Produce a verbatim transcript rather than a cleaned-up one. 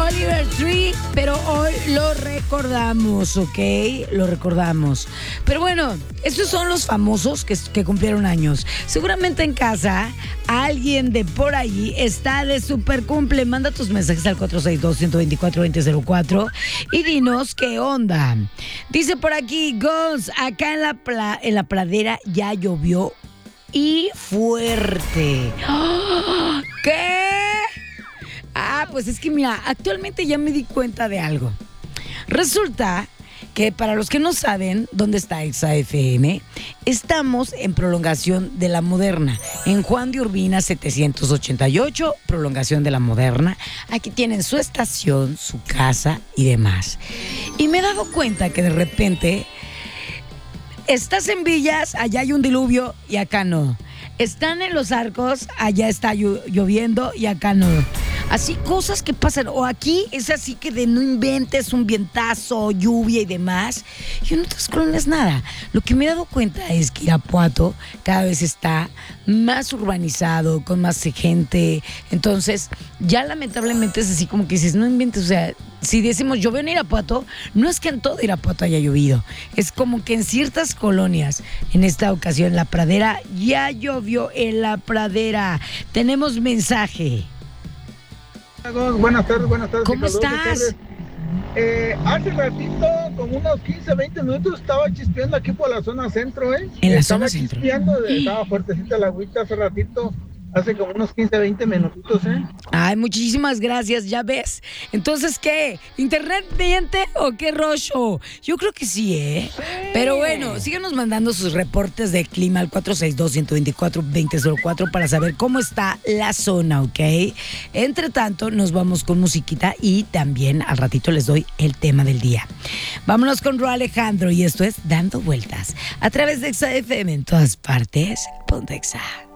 Oliver Tree, pero hoy lo recordamos, ¿ok? Lo recordamos. Pero bueno, estos son los famosos que, que cumplieron años. Seguramente en casa alguien de por allí está de super cumple. Manda tus mensajes al cuatro seis dos, uno dos cuatro, dos cero cero cuatro y dinos qué onda. Dice por aquí, Gons, acá en la, pla- en la pradera ya llovió y fuerte. ¿Qué? Ah, pues es que mira, actualmente ya me di cuenta de algo. Resulta que para los que no saben dónde está Exa F M, estamos en prolongación de la Moderna, en Juan de Urbina setecientos ochenta y ocho, prolongación de la Moderna. Aquí tienen su estación, su casa y demás. Y me he dado cuenta que de repente estás en Villas, allá hay un diluvio y acá no. Están en Los Arcos, allá está llo- lloviendo y acá no. Así cosas que pasan. O aquí es así que de no inventes un vientazo, lluvia y demás. Y en otras colonias nada. Lo que me he dado cuenta es que Irapuato cada vez está más urbanizado, con más gente. Entonces, ya lamentablemente es así como que dices, no inventes, o sea, si decimos llovió en Irapuato, no es que en todo Irapuato haya llovido. Es como que en ciertas colonias, en esta ocasión, la pradera, ya llovió en la pradera. Tenemos mensaje. Buenas tardes, buenas tardes. ¿Cómo Ricardo, estás? buenas tardes. Eh, hace ratito, como unos quince, veinte minutos, estaba chispeando aquí por la zona centro, ¿eh? En la estaba zona centro. chispeando, estaba fuertecita la agüita hace ratito, hace como unos quince, veinte minutitos, ¿eh? Ay, muchísimas gracias, ya ves. Entonces, ¿qué? ¿Internet miente o qué rollo? Yo creo que sí, ¿eh? Sí. Pero bueno, síganos mandando sus reportes de clima al cuatro seis dos, uno dos cuatro, dos cero cero cuatro para saber cómo está la zona, ¿ok? Entre tanto, nos vamos con musiquita y también al ratito les doy el tema del día. Vámonos con Ro Alejandro y esto es Dando Vueltas a través de Exa F M en todas partes. Ponte Exa.